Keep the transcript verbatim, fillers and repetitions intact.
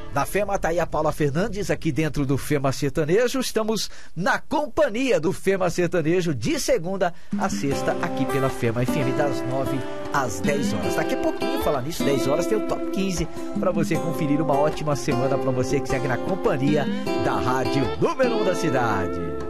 Da Fema tá aí a Paula Fernandes, aqui dentro do Fema Sertanejo. Estamos na companhia do Fema Sertanejo de segunda a sexta, aqui pela Fema F M, das nove às dez horas. Daqui a pouquinho, falar nisso, dez horas, tem o Top quinze para você conferir. Uma ótima semana para você que segue na companhia da Rádio Número um da cidade.